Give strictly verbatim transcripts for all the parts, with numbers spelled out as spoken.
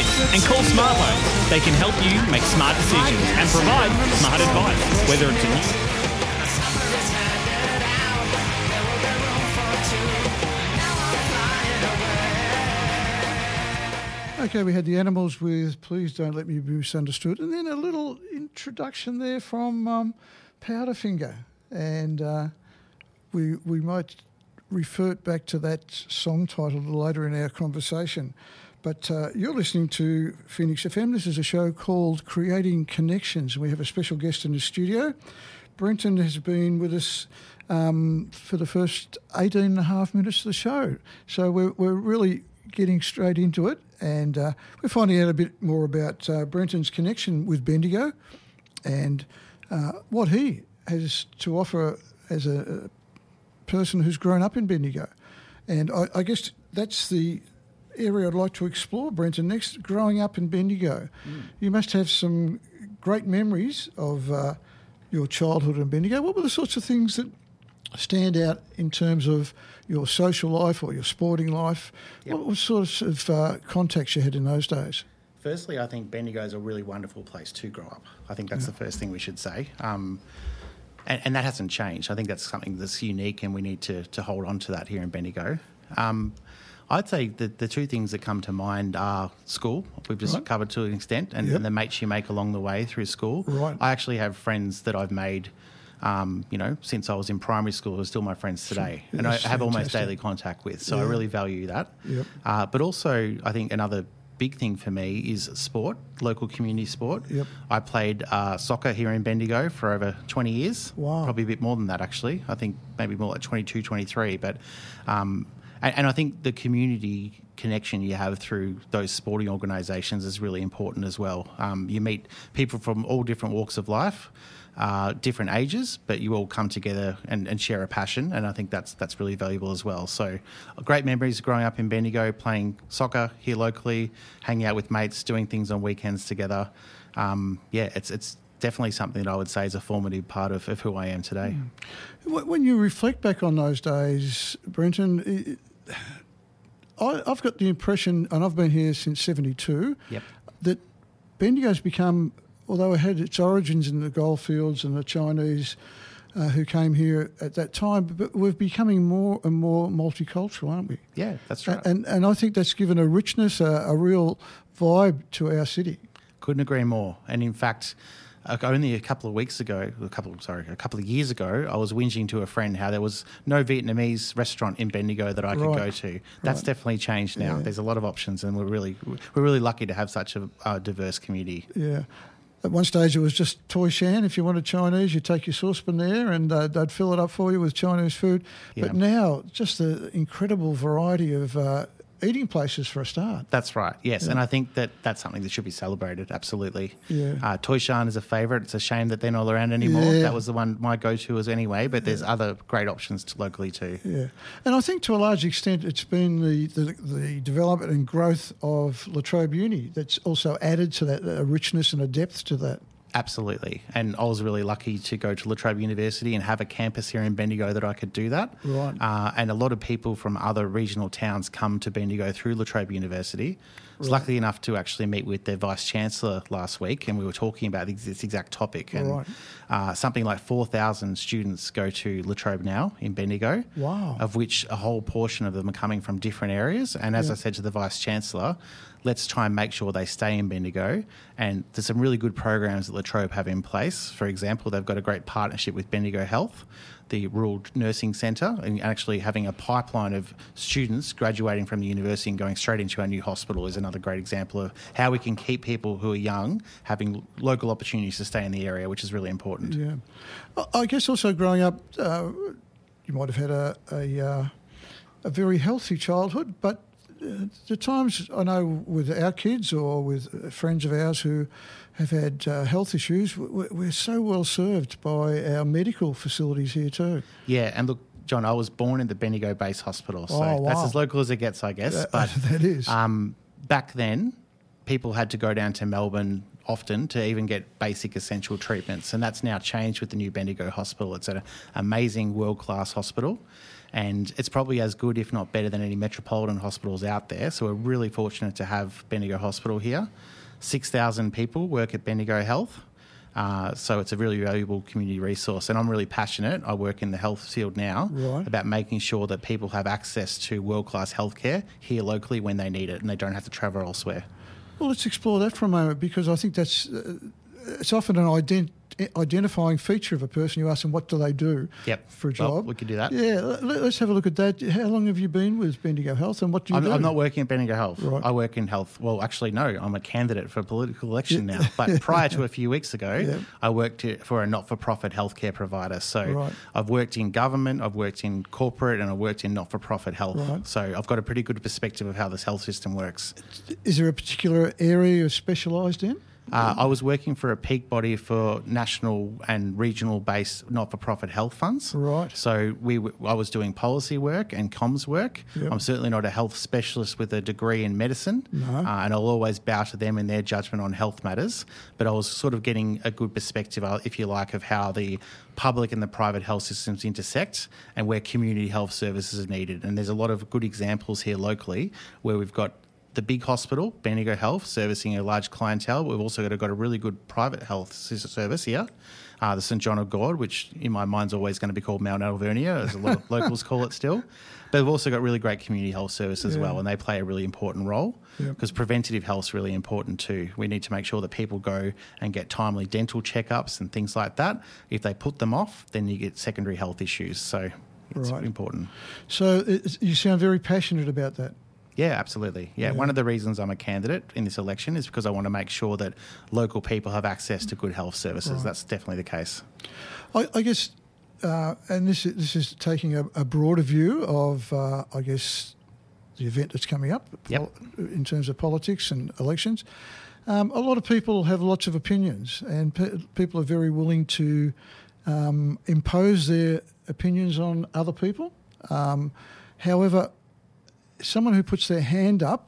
choice and call Smart Loans. They can help you make smart decisions and provide smart advice, whether it's a new... Okay, we had the Animals with Please Don't Let Me Be Misunderstood, and then a little introduction there from um, Powderfinger. And uh, we we might revert back to that song title a little later in our conversation. But uh, you're listening to Phoenix F M. This is a show called Creating Connections. We have a special guest in the studio. Brenton has been with us um, for the first eighteen and a half minutes of the show. So we're, we're really getting straight into it. And uh, we're finding out a bit more about uh, Brenton's connection with Bendigo and uh, what he has to offer as a, a person who's grown up in Bendigo. And I, I guess that's the area I'd like to explore, Brenton, next, growing up in Bendigo. Mm. You must have some great memories of uh, your childhood in Bendigo. What were the sorts of things that stand out in terms of your social life or your sporting life? Yep. What, what sorts of uh, contacts you had in those days? Firstly, I think Bendigo is a really wonderful place to grow up. I think that's yeah. the first thing we should say. Um, and, and that hasn't changed. I think that's something that's unique and we need to, to hold on to that here in Bendigo. Um, I'd say the, the two things that come to mind are school. We've just right. covered to an extent, and, yep. and the mates you make along the way through school. Right. I actually have friends that I've made Um, you know, since I was in primary school, are still my friends today, and I have almost daily contact with. So yeah. I really value that. Yep. Uh, but also, I think another big thing for me is sport, local community sport. Yep. I played uh, soccer here in Bendigo for over twenty years. Wow. Probably a bit more than that, actually. I think maybe more like twenty-two, twenty-three. But, um, and, and I think the community connection you have through those sporting organisations is really important as well. Um, you meet people from all different walks of life. Uh, different ages, but you all come together and, and share a passion, and I think that's that's really valuable as well. So great memories growing up in Bendigo, playing soccer here locally, hanging out with mates, doing things on weekends together. Um, yeah, it's it's definitely something that I would say is a formative part of, of who I am today. Mm. When you reflect back on those days, Brenton, it, I, I've got the impression, and I've been here since seventy-two, yep. that Bendigo's become, although it had its origins in the goldfields and the Chinese uh, who came here at that time, but we're becoming more and more multicultural, aren't we? Yeah, that's right. And and I think that's given a richness, a, a real vibe to our city. Couldn't agree more. And in fact, uh, only a couple of weeks ago, a couple, sorry, a couple of years ago, I was whinging to a friend how there was no Vietnamese restaurant in Bendigo that I could right. go to. That's right. definitely changed now. Yeah. There's a lot of options, and we're really we're really lucky to have such a uh, diverse community. Yeah. At one stage, it was just Toy Shan. If you wanted Chinese, you take your saucepan there and uh, they'd fill it up for you with Chinese food. Yeah. But now, just the incredible variety of uh, eating places for a start. That's right, yes. Yeah. And I think that that's something that should be celebrated, absolutely. Yeah. Uh, Toy Shan is a favourite. It's a shame that they're not around anymore. Yeah. That was the one my go-to was anyway, but there's yeah. other great options to locally too. Yeah. And I think to a large extent it's been the, the, the development and growth of La Trobe Uni that's also added to that, a richness and a depth to that. Absolutely. And I was really lucky to go to La Trobe University and have a campus here in Bendigo that I could do that. Right. Uh, and a lot of people from other regional towns come to Bendigo through La Trobe University. I was right. lucky enough to actually meet with their Vice-Chancellor last week, and we were talking about this exact topic. And right. uh, something like four thousand students go to La Trobe now in Bendigo, wow. of which a whole portion of them are coming from different areas. And as yeah. I said to the Vice-Chancellor, let's try and make sure they stay in Bendigo. And there's some really good programs that La Trobe have in place. For example, they've got a great partnership with Bendigo Health, the Rural Nursing Centre, and actually having a pipeline of students graduating from the university and going straight into our new hospital is another great example of how we can keep people who are young having local opportunities to stay in the area, which is really important. Yeah. I guess also growing up, uh, you might have had a, a, uh, a very healthy childhood, but Uh, the times I know with our kids or with friends of ours who have had uh, health issues, we're so well served by our medical facilities here too. Yeah, and look, John, I was born in the Bendigo Base Hospital, so oh, wow. that's as local as it gets, I guess. That, but that is. Um, back then, people had to go down to Melbourne often to even get basic essential treatments, and that's now changed with the new Bendigo Hospital. It's an amazing world-class hospital. and it's probably as good, if not better, than any metropolitan hospitals out there. So we're really fortunate to have Bendigo Hospital here. six thousand people work at Bendigo Health. Uh, so it's a really valuable community resource, and I'm really passionate. I work in the health field now Right. about making sure that people have access to world-class healthcare here locally when they need it, and they don't have to travel elsewhere. Well, let's explore that for a moment, because I think that's uh, it's often an ident- identifying feature of a person. You ask them, what do they do Yep. for a Well, job? we could do that. Yeah, let, let's have a look at that. How long have you been with Bendigo Health, and what do you I'm, do? I'm not working at Bendigo Health. Right. I work in health. Well, actually, no, I'm a candidate for a political election now. But prior to a few weeks ago, Yeah. I worked i- for a not-for-profit healthcare provider. So Right. I've worked in government, I've worked in corporate, and I've worked in not-for-profit health. Right. So I've got a pretty good perspective of how this health system works. Is there a particular area you're specialised in? Uh, I was working for a peak body for national and regional-based not-for-profit health funds. Right. So we, w- I was doing policy work and comms work. Yep. I'm certainly not a health specialist with a degree in medicine, No. uh, and I'll always bow to them in their judgment on health matters. But I was sort of getting a good perspective, uh, if you like, of how the public and the private health systems intersect and where community health services are needed. And there's a lot of good examples here locally where we've got the big hospital, Bendigo Health, servicing a large clientele. We've also got, got a really good private health s- service here, uh, the St John of God, which in my mind's always going to be called Mount Alvernia, as a lot of locals call it still. But we've also got really great community health service as Yeah. well, and they play a really important role Yep. because preventative health is really important too. We need to make sure that people go and get timely dental checkups and things like that. If they put them off, then you get secondary health issues. So it's Right. important. So it's, you sound very passionate about that. Yeah, absolutely. Yeah. Yeah. One of the reasons I'm a candidate in this election is because I want to make sure that local people have access to good health services. Right. That's definitely the case. I, I guess, uh, and this is, this is taking a, a broader view of, uh, I guess, the event that's coming up Yep. pol- in terms of politics and elections. Um, a lot of people have lots of opinions, and pe- people are very willing to um, impose their opinions on other people. Um, however, someone who puts their hand up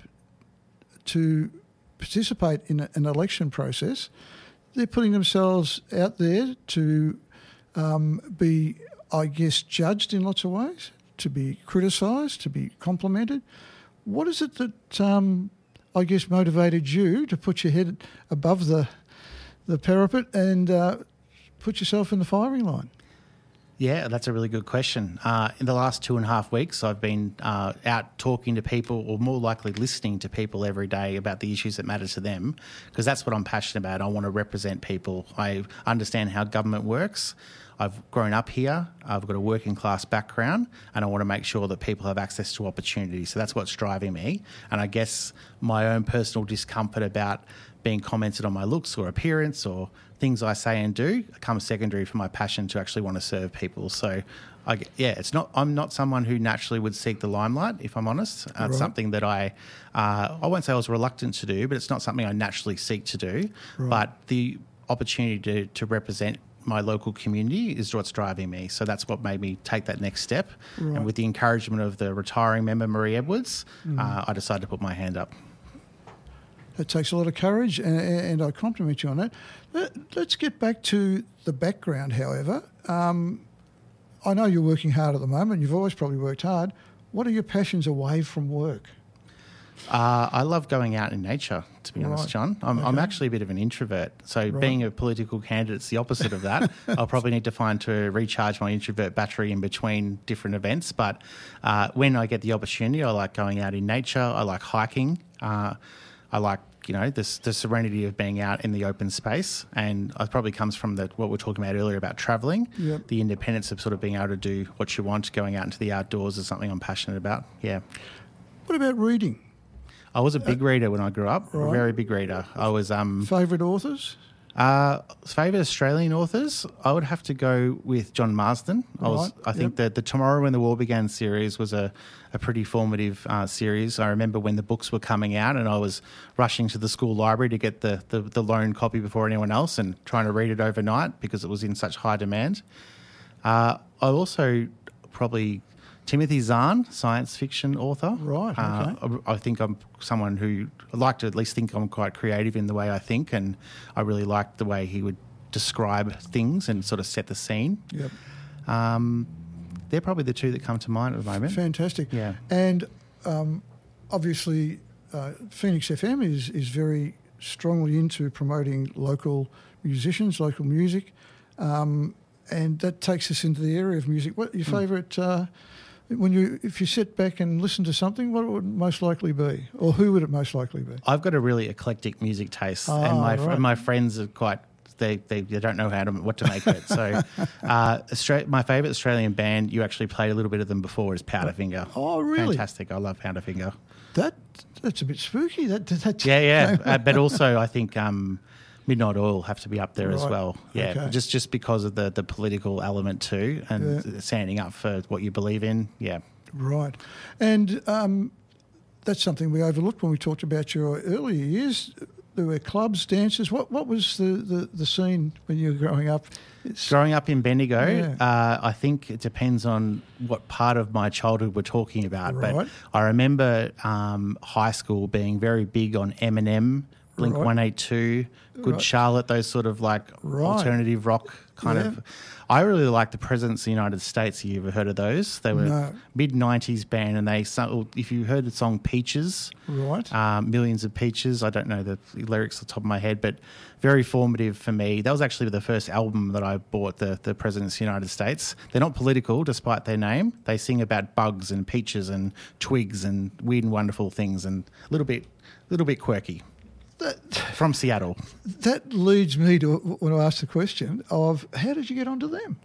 to participate in a, an election process, they're putting themselves out there to um, be, I guess, judged in lots of ways, to be criticised, to be complimented. What is it that, um, I guess, motivated you to put your head above the the parapet and uh, put yourself in the firing line? Yeah, that's a really good question. Uh, in the last two and a half weeks, I've been uh, out talking to people, or more likely listening to people every day about the issues that matter to them, because that's what I'm passionate about. I want to represent people. I understand how government works. I've grown up here. I've got a working class background, and I want to make sure that people have access to opportunity. So that's what's driving me. And I guess my own personal discomfort about being commented on my looks or appearance or things I say and do comes secondary for my passion to actually want to serve people. So, I, yeah, it's not. I'm not someone who naturally would seek the limelight, if I'm honest. Uh, It's Right. something that I, uh, I won't say I was reluctant to do, but it's not something I naturally seek to do. Right. But the opportunity to, to represent my local community is what's driving me. So that's what made me take that next step. Right. And with the encouragement of the retiring member, Marie Edwards, Mm-hmm. uh, I decided to put my hand up. It takes a lot of courage, and, and I compliment you on that. Let, let's get back to the background, however. Um, I know you're working hard at the moment. You've always probably worked hard. What are your passions away from work? Uh, I love going out in nature, to be honest, Right. John. I'm, I'm Okay. actually a bit of an introvert. So Right. being a political candidate's the opposite of that. I'll probably need to find to recharge my introvert battery in between different events. But uh, when I get the opportunity, I like going out in nature. I like hiking. Uh, I like, you know, this, the serenity of being out in the open space. And it probably comes from the, what we were talking about earlier about travelling. Yep. The independence of sort of being able to do what you want, going out into the outdoors is something I'm passionate about. Yeah. What about reading? I was a big reader when I grew up, Right. a very big reader. I was um, Favourite authors? uh, favourite Australian authors. I would have to go with John Marsden. I was, Right, I think yep. that the Tomorrow When the War Began series was a, a pretty formative uh, series. I remember when the books were coming out, and I was rushing to the school library to get the the, the loan copy before anyone else, and trying to read it overnight because it was in such high demand. Uh, I also probably. Timothy Zahn, science fiction author. Right, okay. Uh, I I think I'm someone who I like to at least think I'm quite creative in the way I think, and I really like the way he would describe things and sort of set the scene. Yep. Um, they're probably the two that come to mind at the moment. Fantastic. Yeah. And um, obviously, uh, Phoenix F M is, is very strongly into promoting local musicians, local music, um, and that takes us into the area of music. What your favourite, uh, when you if you sit back and listen to something, what would it most likely be, or who would it most likely be? I've got a really eclectic music taste, Oh, and my right. my friends are quite. They, they they don't know how to what to make of it. So, uh, Austra- my favourite Australian band, you actually played a little bit of them before, is Powderfinger. Oh, really? Fantastic! I love Powderfinger. That that's a bit spooky. That that Yeah, yeah. uh, but also, I think um, Midnight Oil have to be up there as Right. well. Yeah, Okay. just just because of the, the political element too, and Yeah. standing up for what you believe in. Yeah, Right. And um, that's something we overlooked when we talked about your earlier years. There were clubs, dances. What what was the, the, the scene when you were growing up? It's, growing up in Bendigo, Yeah. uh, I think it depends on what part of my childhood we're talking about. Right. But I remember um, high school being very big on Eminem, Blink Right. one eighty-two, Good Right. Charlotte, those sort of like Right. alternative rock kind Yeah. of. I really like the Presidents of the United States. Have you ever heard of those? They were No. mid nineties band, and they sung, if you heard the song Peaches, Right. um, Millions of Peaches. I don't know the lyrics off the top of my head, but very formative for me. That was actually the first album that I bought, the, the Presidents of the United States. They're not political, despite their name. They sing about bugs and peaches and twigs and weird and wonderful things, and a little bit, little bit quirky. That, From Seattle. that leads me to want to ask the question of how did you get onto them?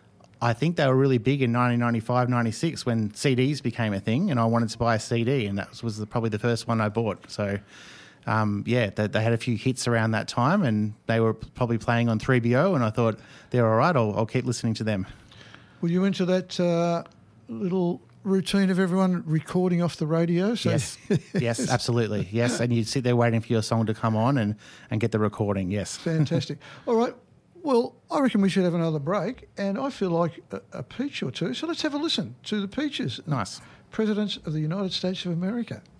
I think they were really big in nineteen ninety-five, ninety-six when C Ds became a thing, and I wanted to buy a C D, and that was, was the, probably the first one I bought. So, um, yeah, they, they had a few hits around that time, and they were probably playing on three B O, and I thought, they're all right, I'll, I'll keep listening to them. Were you into that uh, little routine of everyone recording off the radio? So Yes, yes, absolutely, yes. And you'd sit there waiting for your song to come on and, and get the recording, yes. Fantastic. All right. Well, I reckon we should have another break, and I feel like a, a peach or two. So let's have a listen to the Peaches, Nice. Presidents of the United States of America.